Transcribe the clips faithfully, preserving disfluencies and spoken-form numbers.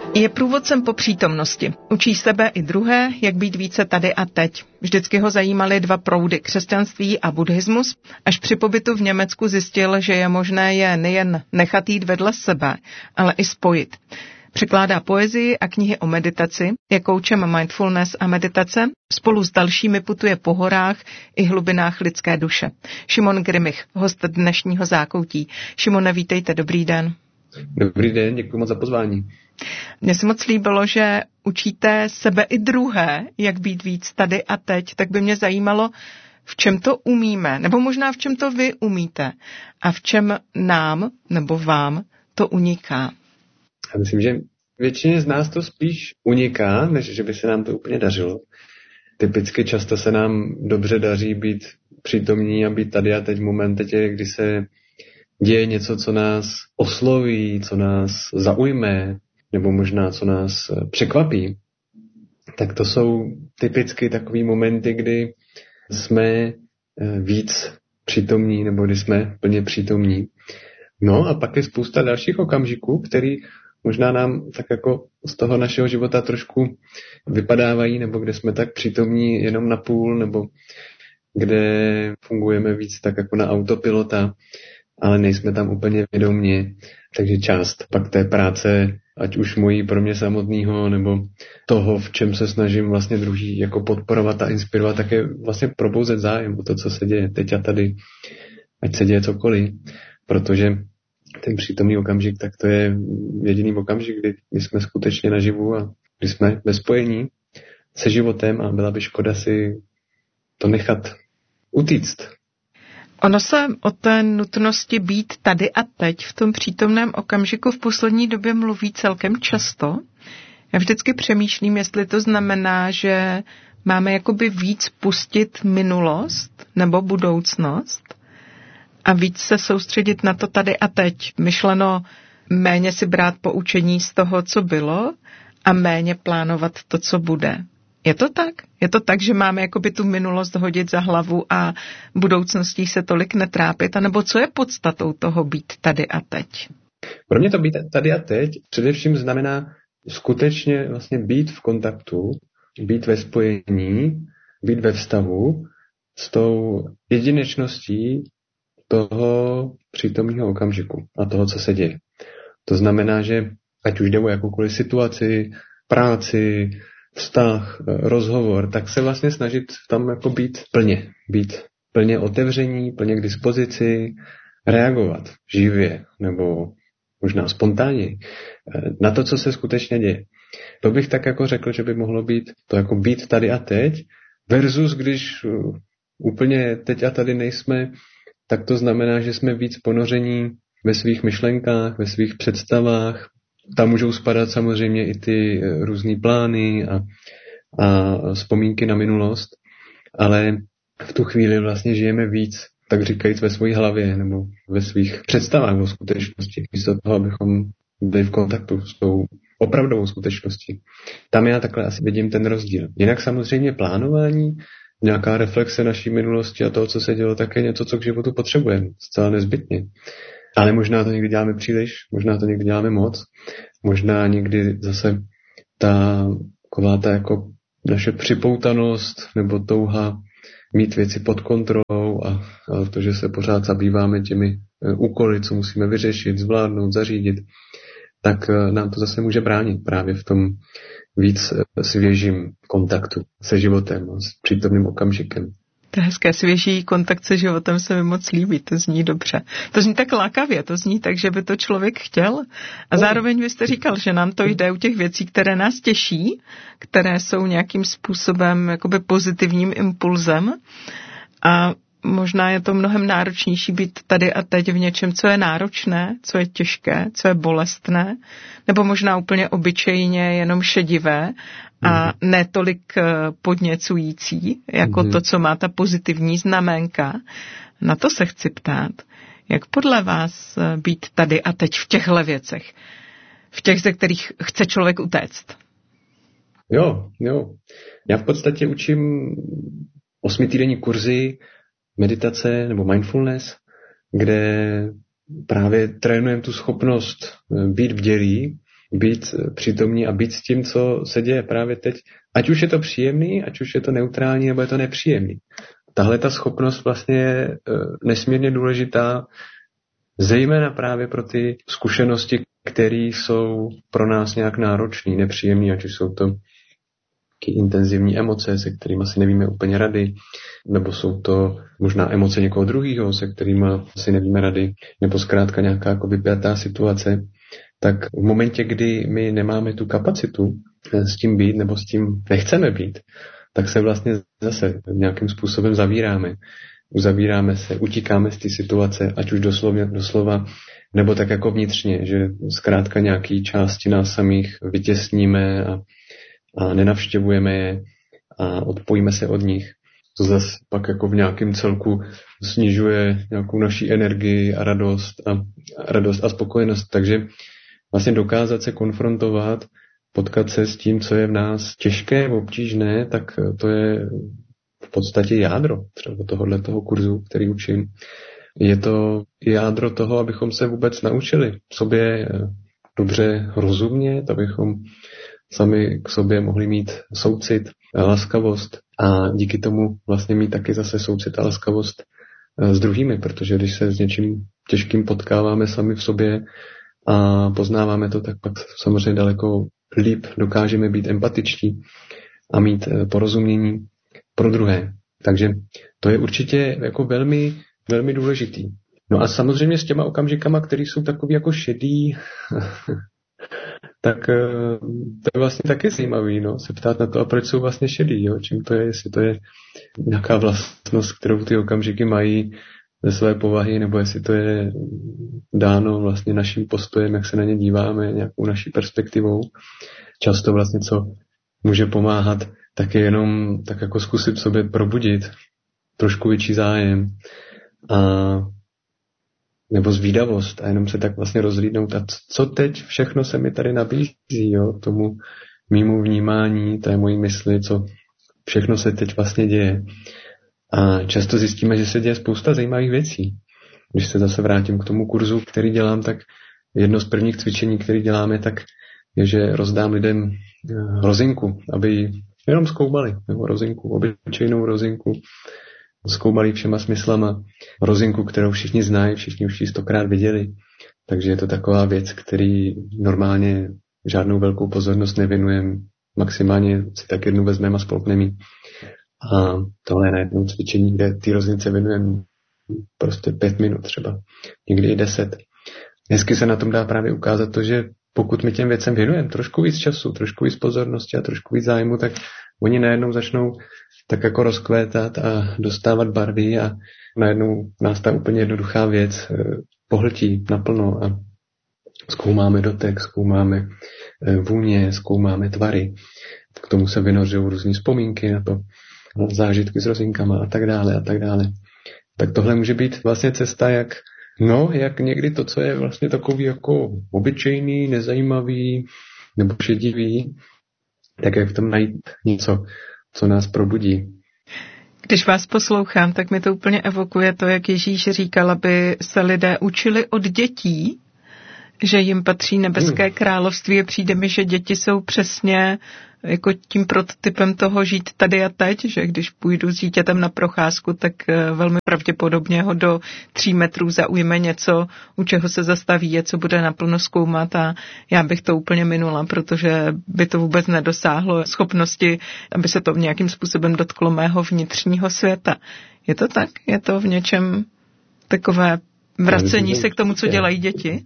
Je průvodcem po přítomnosti. Učí sebe i druhé, jak být více tady a teď. Vždycky ho zajímaly dva proudy, křesťanství a buddhismus. Až při pobytu v Německu zjistil, že je možné je nejen nechat jít vedle sebe, ale i spojit. Překládá poezii a knihy o meditaci, je koučem mindfulness a meditace, spolu s dalšími putuje po horách i hlubinách lidské duše. Šimon Grimich, host dnešního Zákoutí. Šimone, vítejte, dobrý den. Dobrý den, děkuji moc za pozvání. Mně se moc líbilo, že učíte sebe i druhé, jak být víc tady a teď, tak by mě zajímalo, v čem to umíme, nebo možná v čem to vy umíte a v čem nám nebo vám to uniká. Já myslím, že většině z nás to spíš uniká, než že by se nám to úplně dařilo. Typicky často se nám dobře daří být přítomní a být tady a teď v momentě, kdy se děje něco, co nás osloví, co nás zaujme, nebo možná co nás překvapí. Tak to jsou typicky takový momenty, kdy jsme víc přítomní, nebo kdy jsme plně přítomní. No a pak je spousta dalších okamžiků, který možná nám tak jako z toho našeho života trošku vypadávají, nebo kde jsme tak přítomní jenom na půl, nebo kde fungujeme víc tak jako na autopilota, ale nejsme tam úplně vědomě. Takže část pak té práce, ať už mojí pro mě samotného, nebo toho, v čem se snažím vlastně druhý jako podporovat a inspirovat, tak je vlastně probouzet zájem o to, co se děje teď a tady, ať se děje cokoliv, protože ten přítomný okamžik, tak to je jediný okamžik, kdy, kdy jsme skutečně naživu a kdy jsme ve spojení se životem a byla by škoda si to nechat utíct. Ono se o té nutnosti být tady a teď v tom přítomném okamžiku v poslední době mluví celkem často. Já vždycky přemýšlím, jestli to znamená, že máme jakoby víc pustit minulost nebo budoucnost a víc se soustředit na to tady a teď. Myšleno méně si brát poučení z toho, co bylo a méně plánovat to, co bude. Je to tak? Je to tak, že máme jakoby tu minulost hodit za hlavu a budoucností se tolik netrápit? A nebo co je podstatou toho být tady a teď? Pro mě to být tady a teď především znamená skutečně vlastně být v kontaktu, být ve spojení, být ve vztahu s tou jedinečností toho přítomného okamžiku a toho, co se děje. To znamená, že ať už jde o jakoukoliv situaci, práci, vztah, rozhovor, tak se vlastně snažit tam jako být plně. Být plně otevření, plně k dispozici, reagovat živě nebo možná spontánně na to, co se skutečně děje. To bych tak jako řekl, že by mohlo být to jako být tady a teď versus když úplně teď a tady nejsme, tak to znamená, že jsme víc ponoření ve svých myšlenkách, ve svých představách. Tam můžou spadat samozřejmě i ty různý plány a, a vzpomínky na minulost, ale v tu chvíli vlastně žijeme víc, tak říkajíc, ve své hlavě nebo ve svých představách o skutečnosti, místo toho, abychom byli v kontaktu s tou opravdovou skutečností. Tam já takhle asi vidím ten rozdíl. Jinak samozřejmě plánování, nějaká reflexe naší minulosti a toho, co se dělo, tak je něco, co k životu potřebujeme, zcela nezbytně. Ale možná to někdy děláme příliš, možná to někdy děláme moc, možná někdy zase ta, taková ta jako naše připoutanost nebo touha mít věci pod kontrolou a, a to, že se pořád zabýváme těmi úkoly, co musíme vyřešit, zvládnout, zařídit, tak nám to zase může bránit právě v tom víc svěžím kontaktu se životem a s přítomným okamžikem. To je hezké, svěží kontakt se životem se mi moc líbí, to zní dobře. To zní tak lákavě, to zní tak, že by to člověk chtěl. A zároveň vy jste říkal, že nám to jde u těch věcí, které nás těší, které jsou nějakým způsobem jakoby pozitivním impulzem. A možná je to mnohem náročnější být tady a teď v něčem, co je náročné, co je těžké, co je bolestné, nebo možná úplně obyčejně jenom šedivé a ne tolik podněcující, jako mm. to, co má ta pozitivní znaménka. Na to se chci ptát. Jak podle vás být tady a teď v těchto věcech? V těch, ze kterých chce člověk utéct? Jo, jo. Já v podstatě učím osmitýdenní kurzy meditace nebo mindfulness, kde právě trénujeme tu schopnost být bdělý být přítomní a být s tím, co se děje právě teď. Ať už je to příjemný, ať už je to neutrální, nebo je to nepříjemný. Tahle ta schopnost vlastně je nesmírně důležitá, zejména právě pro ty zkušenosti, které jsou pro nás nějak náročné, nepříjemné, ať už jsou to intenzivní emoce, se kterými si nevíme úplně rady, nebo jsou to možná emoce někoho druhého, se kterými si nevíme rady, nebo zkrátka nějaká jako vypjatá situace, tak v momentě, kdy my nemáme tu kapacitu s tím být, nebo s tím nechceme být, tak se vlastně zase nějakým způsobem zavíráme. Uzavíráme se, utíkáme z té situace, ať už doslovně, doslova, nebo tak jako vnitřně, že zkrátka nějaký části nás samých vytěsníme a, a nenavštěvujeme je a odpojíme se od nich. To zase pak jako v nějakém celku snižuje nějakou naší energii a radost a, a radost a spokojenost. Takže vlastně dokázat se konfrontovat, potkat se s tím, co je v nás těžké, obtížné, tak to je v podstatě jádro třeba tohohle toho kurzu, který učím. Je to jádro toho, abychom se vůbec naučili sobě dobře rozumět, abychom sami k sobě mohli mít soucit, laskavost a díky tomu vlastně mít taky zase soucit a laskavost s druhými, protože když se s něčím těžkým potkáváme sami v sobě a poznáváme to, tak pak samozřejmě daleko líp dokážeme být empatičtí a mít porozumění pro druhé. Takže to je určitě jako velmi, velmi důležitý. No a samozřejmě s těma okamžikama, které jsou takový jako šedý, tak to je vlastně taky zajímavý, no, se ptát na to, a proč jsou vlastně šedý, jo? Čím to je, jestli to je nějaká vlastnost, kterou ty okamžiky mají ze své povahy, nebo jestli to je dáno vlastně naším postojem, jak se na ně díváme, nějakou naší perspektivou. Často vlastně, co může pomáhat, tak je jenom tak jako zkusit v sobě probudit trošku větší zájem a nebo zvídavost a jenom se tak vlastně rozhlídnout a co teď všechno se mi tady nabízí, jo, tomu mýmu vnímání, té mojí mysli, co všechno se teď vlastně děje. A často zjistíme, že se děje spousta zajímavých věcí. Když se zase vrátím k tomu kurzu, který dělám, tak jedno z prvních cvičení, které děláme, tak je, že rozdám lidem rozinku, aby ji jenom zkoumali, nebo rozinku, obyčejnou rozinku, zkoumali všema smyslama, rozinku, kterou všichni znají, všichni už ji stokrát viděli. Takže je to taková věc, který normálně žádnou velkou pozornost nevěnujeme, maximálně si tak jednu vezmeme a spolkneme ji. A tohle je na jednom cvičení, kde ty rozince věnujeme prostě pět minut třeba, někdy i deset. Hezky se na tom dá právě ukázat to, že pokud my těm věcem věnujeme trošku víc času, trošku víc pozornosti a trošku víc zájmu, tak oni najednou začnou tak jako rozkvétat a dostávat barvy a najednou nás ta úplně jednoduchá věc pohltí naplno a zkoumáme dotek, zkoumáme vůně, zkoumáme tvary. K tomu se vynořují různý vzpomínky na to, zážitky s rozinkama a tak dále a tak dále. Tak tohle může být vlastně cesta, jak no, jak někdy to, co je vlastně takový jako obyčejný, nezajímavý nebo šedivý, tak jak v tom najít něco, co nás probudí. Když vás poslouchám, tak mi to úplně evokuje to, jak Ježíš říkal, aby se lidé učili od dětí, že jim patří nebeské hmm. království a přijde mi, že děti jsou přesně jako tím prototypem toho žít tady a teď, že když půjdu s dítětem na procházku, tak velmi pravděpodobně ho do tří metrů zaujme něco, u čeho se zastaví, co bude naplno zkoumat a já bych to úplně minula, protože by to vůbec nedosáhlo schopnosti, aby se to nějakým způsobem dotklo mého vnitřního světa. Je to tak? Je to v něčem takové vracení se k tomu, co dělají děti?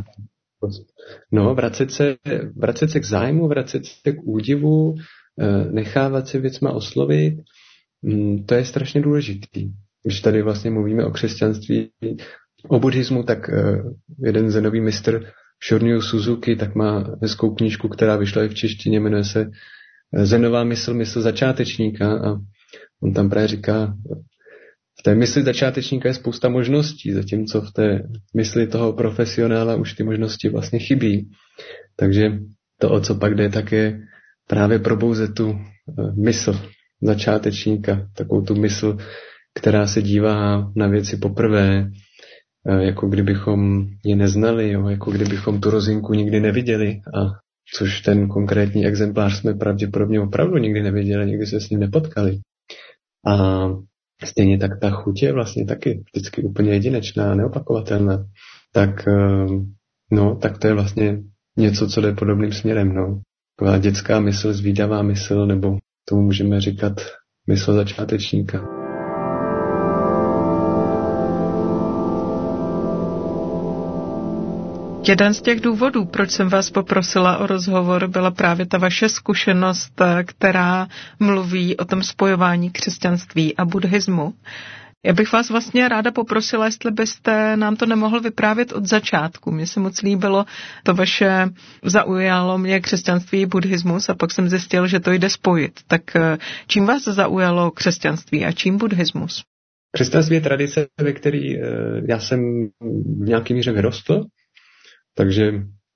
No, vracet se, vracet se k zájmu, vracet se k údivu, nechávat se věcma oslovit, to je strašně důležitý. Když tady vlastně mluvíme o křesťanství, o buddhismu, tak jeden zenový mistr Shoryu Suzuki tak má hezkou knížku, která vyšla i v češtině, jmenuje se Zenová mysl, mysl začátečníka a on tam právě říká, v té mysli začátečníka je spousta možností, zatímco v té mysli toho profesionála už ty možnosti vlastně chybí. Takže to, o co pak jde, tak je právě probouzet tu mysl začátečníka, takovou tu mysl, která se dívá na věci poprvé, jako kdybychom je neznali, jo, jako kdybychom tu rozinku nikdy neviděli, a což ten konkrétní exemplář jsme pravděpodobně opravdu nikdy neviděli, nikdy se s ním nepotkali. A stejně tak ta chuť je vlastně taky vždycky úplně jedinečná, neopakovatelná. Tak, no, tak to je vlastně něco, co jde podobným směrem. No. Taková dětská mysl, zvídavá mysl, nebo tomu můžeme říkat mysl začátečníka. Jeden z těch důvodů, proč jsem vás poprosila o rozhovor, byla právě ta vaše zkušenost, která mluví o tom spojování křesťanství a buddhismu. Já bych vás vlastně ráda poprosila, jestli byste nám to nemohl vyprávět od začátku. Mně se moc líbilo to vaše, zaujalo mě křesťanství i buddhismus a pak jsem zjistil, že to jde spojit. Tak čím vás zaujalo křesťanství a čím buddhismus? Křesťanství je tradice, ve které já jsem v nějaký míře vyrostl, takže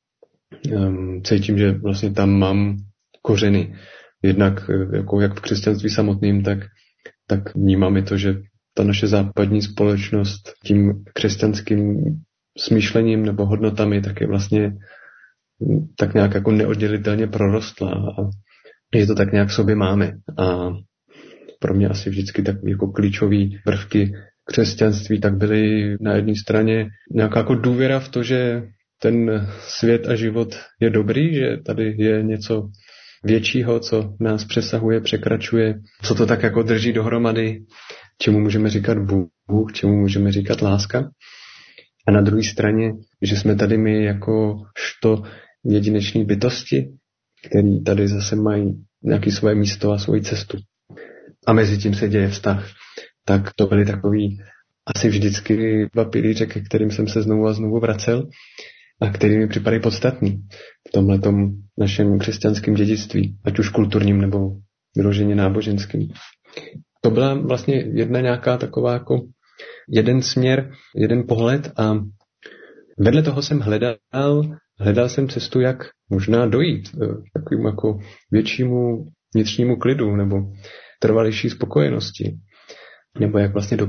um, cítím, že vlastně tam mám kořeny. Jednak jako jak v křesťanství samotným, tak, tak vnímám i to, že ta naše západní společnost tím křesťanským smýšlením nebo hodnotami tak je vlastně tak nějak jako neoddělitelně prorostla a že to tak nějak v sobě máme. A pro mě asi vždycky takový jako klíčový prvky křesťanství tak byly na jedné straně nějaká jako důvěra v to, že ten svět a život je dobrý, že tady je něco většího, co nás přesahuje, překračuje, co to tak jako drží dohromady, čemu můžeme říkat Bůh, čemu můžeme říkat láska. A na druhé straně, že jsme tady my jako što jedinečné bytosti, které tady zase mají nějaké svoje místo a svoji cestu. A mezi tím se děje vztah. Tak to byly takový asi vždycky dva pilíře, ke kterým jsem se znovu a znovu vracel a který mi připadají podstatný v tomhletom našem křesťanském dědictví, ať už kulturním nebo vyloženě náboženským. To byla vlastně jedna nějaká taková jako jeden směr, jeden pohled a vedle toho jsem hledal, hledal jsem cestu, jak možná dojít k takovému jako většímu vnitřnímu klidu nebo trvalejší spokojenosti. Nebo jak vlastně